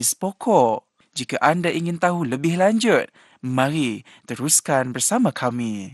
pokok. Jika anda ingin tahu lebih lanjut, mari teruskan bersama kami.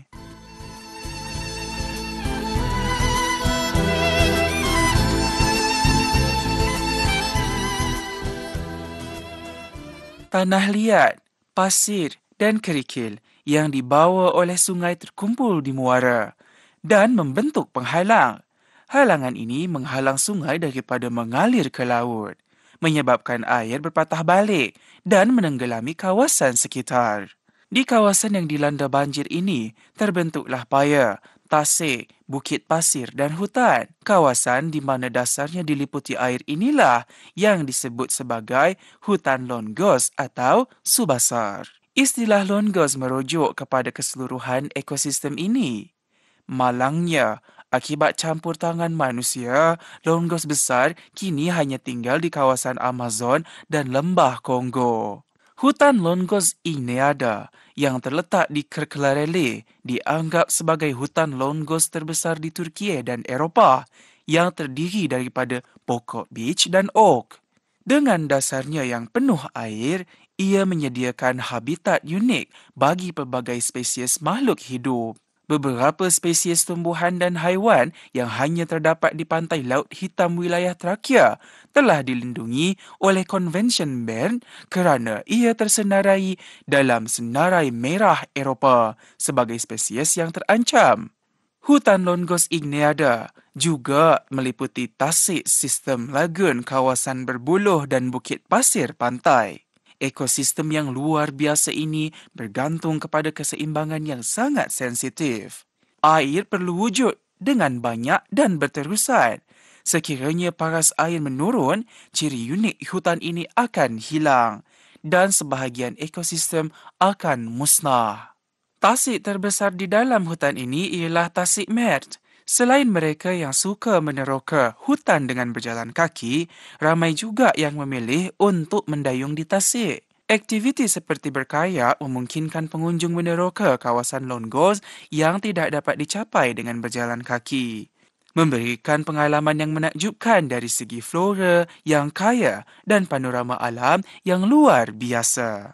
Tanah liat, pasir dan kerikil yang dibawa oleh sungai terkumpul di muara dan membentuk penghalang. Halangan ini menghalang sungai daripada mengalir ke laut, menyebabkan air berpatah balik dan menenggelami kawasan sekitar. Di kawasan yang dilanda banjir ini, terbentuklah paya, tasik, bukit pasir dan hutan. Kawasan di mana dasarnya diliputi air inilah yang disebut sebagai hutan longgos atau subasar. Istilah longgos merujuk kepada keseluruhan ekosistem ini. Malangnya, akibat campur tangan manusia, longgos besar kini hanya tinggal di kawasan Amazon dan lembah Kongo. Hutan longgos Igneada yang terletak di Kirklareli dianggap sebagai hutan longgos terbesar di Turki dan Eropah yang terdiri daripada pokok beech dan oak. Dengan dasarnya yang penuh air, ia menyediakan habitat unik bagi pelbagai spesies makhluk hidup. Beberapa spesies tumbuhan dan haiwan yang hanya terdapat di pantai Laut Hitam wilayah Trakya telah dilindungi oleh Konvensyen Bern kerana ia tersenarai dalam Senarai Merah Eropah sebagai spesies yang terancam. Hutan longgos Igneada juga meliputi tasik sistem lagun kawasan berbuluh dan bukit pasir pantai. Ekosistem yang luar biasa ini bergantung kepada keseimbangan yang sangat sensitif. Air perlu wujud dengan banyak dan berterusan. Sekiranya paras air menurun, ciri unik hutan ini akan hilang dan sebahagian ekosistem akan musnah. Tasik terbesar di dalam hutan ini ialah tasik Mert. Selain mereka yang suka meneroka hutan dengan berjalan kaki, ramai juga yang memilih untuk mendayung di tasik. Aktiviti seperti berkayak memungkinkan pengunjung meneroka kawasan longgos yang tidak dapat dicapai dengan berjalan kaki. Memberikan pengalaman yang menakjubkan dari segi flora yang kaya dan panorama alam yang luar biasa.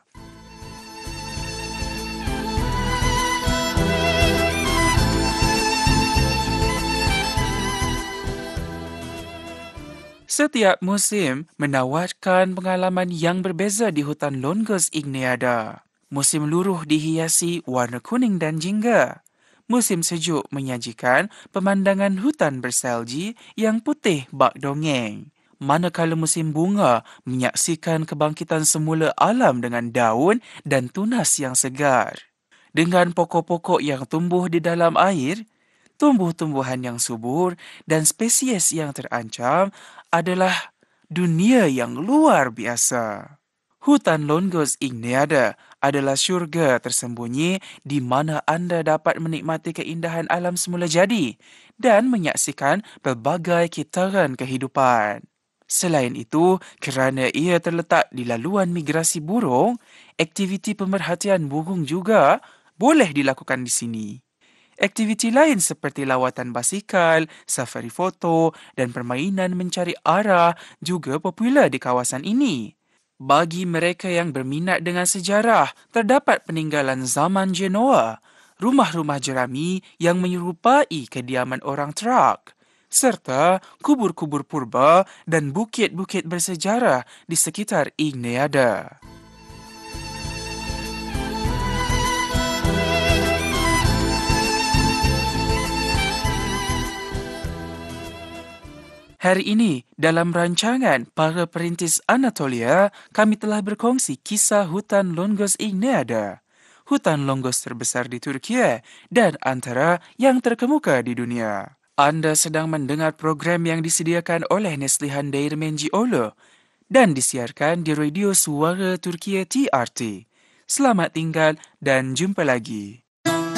Setiap musim menawarkan pengalaman yang berbeza di hutan longgos Igneada. Musim luruh dihiasi warna kuning dan jingga. Musim sejuk menyajikan pemandangan hutan bersalji yang putih bak dongeng. Manakala musim bunga menyaksikan kebangkitan semula alam dengan daun dan tunas yang segar. Dengan pokok-pokok yang tumbuh di dalam air, tumbuh-tumbuhan yang subur dan spesies yang terancam adalah dunia yang luar biasa. Hutan longgos Igneada adalah syurga tersembunyi di mana anda dapat menikmati keindahan alam semula jadi dan menyaksikan pelbagai kitaran kehidupan. Selain itu, kerana ia terletak di laluan migrasi burung, aktiviti pemerhatian burung juga boleh dilakukan di sini. Aktiviti lain seperti lawatan basikal, safari foto dan permainan mencari arah juga popular di kawasan ini. Bagi mereka yang berminat dengan sejarah, terdapat peninggalan zaman Genoa, rumah-rumah jerami yang menyerupai kediaman orang Trak, serta kubur-kubur purba dan bukit-bukit bersejarah di sekitar Igneada. Hari ini, dalam rancangan Para Perintis Anatolia, kami telah berkongsi kisah hutan longgos Igneada, hutan longgos terbesar di Turki dan antara yang terkemuka di dunia. Anda sedang mendengar program yang disediakan oleh Neslihan Değirmencioğlu dan disiarkan di Radio Suara Turkiye TRT. Selamat tinggal dan jumpa lagi.